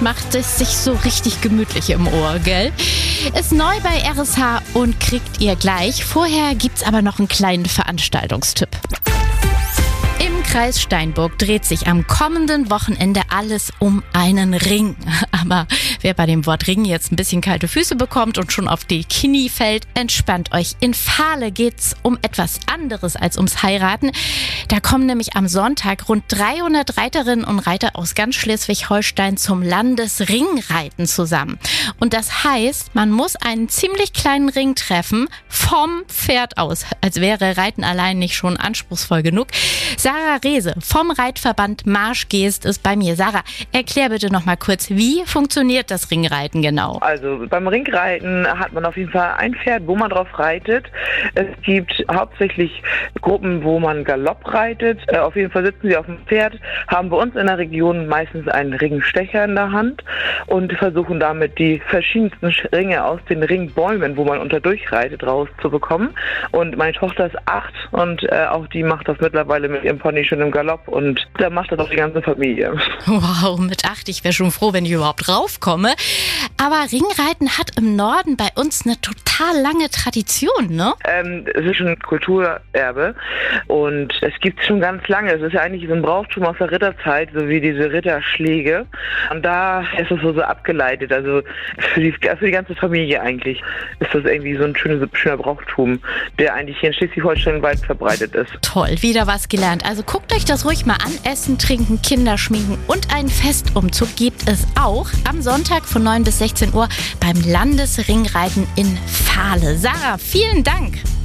macht es sich so richtig gemütlich im Ohr, gell? Ist neu bei RSH und kriegt ihr gleich. Vorher gibt's aber noch einen kleinen Veranstaltungstipp. Im Kreis Steinburg dreht sich am kommenden Wochenende alles um einen Ring. Aber wer bei dem Wort Ring jetzt ein bisschen kalte Füße bekommt und schon auf die Knie fällt, entspannt euch. In Fahle geht's um etwas anderes als ums Heiraten. Da kommen nämlich am Sonntag rund 300 Reiterinnen und Reiter aus ganz Schleswig-Holstein zum Landesringreiten zusammen. Und das heißt, man muss einen ziemlich kleinen Ring treffen vom Pferd aus. Als wäre Reiten allein nicht schon anspruchsvoll genug. Sarah Rehse vom Reitverband Marschgeest ist bei mir. Sarah, erklär bitte noch mal kurz, wie funktioniert das Ringreiten genau? Also beim Ringreiten hat man auf jeden Fall ein Pferd, wo man drauf reitet. Es gibt hauptsächlich Gruppen, wo man Galopp reitet. Auf jeden Fall sitzen sie auf dem Pferd, haben bei uns in der Region meistens einen Ringstecher in der Hand und versuchen damit die verschiedensten Ringe aus den Ringbäumen, wo man unterdurch reitet, rauszubekommen. Und meine Tochter ist 8 und auch die macht das mittlerweile mit ihrem Pony schon im Galopp und da macht das auch die ganze Familie. Wow, mit 8, ich wäre schon froh, wenn ich überhaupt raufkomme. Aber Ringreiten hat im Norden bei uns eine total lange Tradition, ne? Es ist schon ein Kulturerbe und es gibt es schon ganz lange. Es ist ja eigentlich so ein Brauchtum aus der Ritterzeit, so wie diese Ritterschläge. Und da ist es so abgeleitet. Also für die ganze Familie eigentlich ist das irgendwie so ein schöner Brauchtum, der eigentlich hier in Schleswig-Holstein weit verbreitet ist. Toll, wieder was gelernt. Also guckt euch das ruhig mal an. Essen, Trinken, Kinder schminken und einen Festumzug gibt es auch am Sonntag von 9 bis 16 Uhr beim Landesringreiten in Fahle. Sarah, vielen Dank.